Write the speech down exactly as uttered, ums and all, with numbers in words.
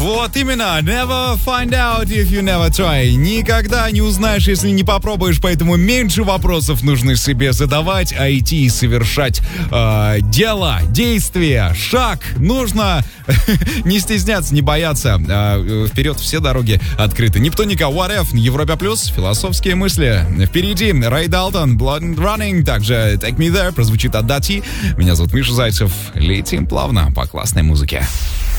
Вот именно. Never find out if you never try. Никогда не узнаешь, если не попробуешь, поэтому меньше вопросов нужно себе задавать, а идти и совершать э, дело, действие, шаг. Нужно не стесняться, не бояться. Э, вперед, все дороги открыты. Нептуника, What If, Европа Плюс, философские мысли. Впереди Рэй Далтон, Blood and Running, также Take Me There, прозвучит от Дати. Меня зовут Миша Зайцев. Летим плавно по классной музыке.